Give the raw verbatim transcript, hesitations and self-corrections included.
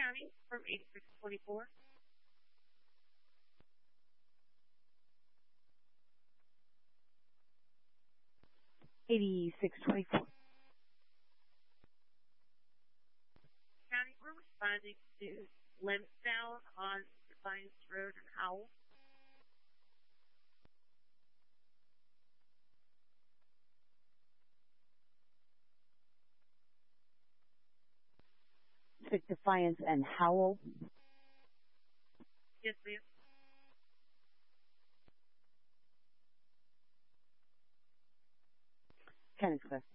County from eighty-six twenty-four. eighty-six twenty-four. County, we're responding to Limstown on Defiance Road in Howell. Defiance and Howell. Yes, ma'am. Ten is clear.